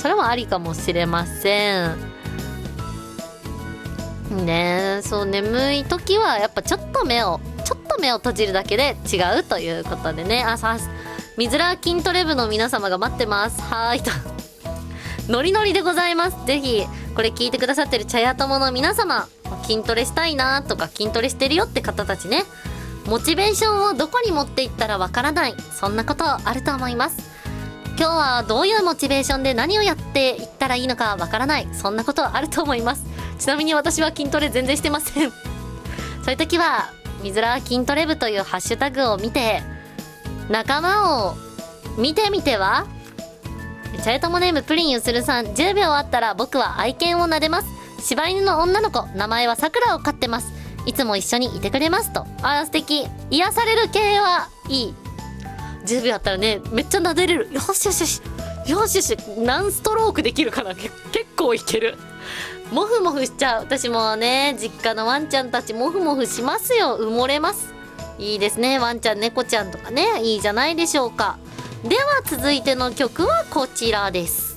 それもありかもしれませんね。そう、眠い時はやっぱちょっと目を閉じるだけで違うということでね。みずら筋トレ部の皆様が待ってます。はーいとノリノリでございます。ぜひこれ聞いてくださってる茶屋友の皆様、筋トレしたいなとか筋トレしてるよって方たちね、モチベーションをどこに持っていったらわからない、そんなことあると思います。今日はどういうモチベーションで何をやっていったらいいのかわからない、そんなことあると思います。ちなみに私は筋トレ全然してませんそういう時はみずら筋トレ部というハッシュタグを見て仲間を見てみては。チャレトモネームプリンゆするさん、10秒あったら僕は愛犬を撫でます。柴犬の女の子、名前はさくらを飼ってます。いつも一緒にいてくれますと。素敵。癒される系はいい。10秒あったらね、めっちゃ撫でれる。よしよしよしよしよし、何ストロークできるかな。結構いける。モフモフしちゃう。私もね、実家のワンちゃんたちモフモフしますよ。埋もれます。いいですね。ワンちゃん猫ちゃんとかね、いいじゃないでしょうか。では続いての曲はこちらです。